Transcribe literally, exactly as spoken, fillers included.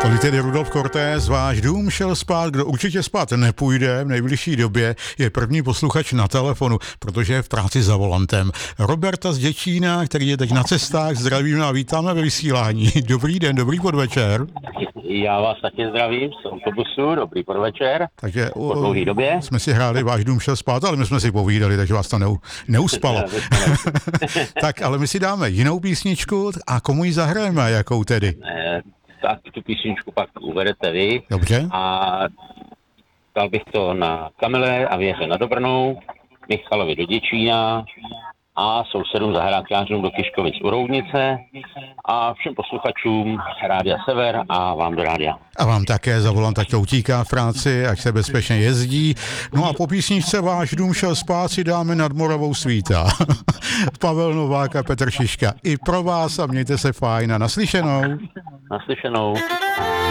Tolik tedy Rudolf Cortés, váš dům šel spát, kdo určitě spát nepůjde v nejbližší době, je první posluchač na telefonu, protože je v práci za volantem. Roberta z Děčína, který je teď na cestách, zdravím a vítáme ve vysílání. Dobrý den, dobrý podvečer. Já vás taky zdravím z autobusu, dobrý podvečer. Takže po dlouhé době jsme si hráli váš dům šel spát, ale my jsme si povídali, takže vás to neu, neuspalo. Tak, ale my si dáme jinou písničku a komu ji zahrajeme, jakou tedy? Ne, tak tu písničku pak uvedete vy. Dobře. A dal bych to na Kamile a Věře na Dobrnou, Michalovi do Děčína a sousedům zahrádkářům do Kyškovic u Roudnice a všem posluchačům Rádia Sever a vám do rádia. A vám také za volant, ať to utíká v práci, ať se bezpečně jezdí. No a po písničce váš dům šel spát si dáme Nad Moravou svítá. Pavel Novák a Petr Šiška. I pro vás a mějte se fajn a naslyšenou. Naslyšenou.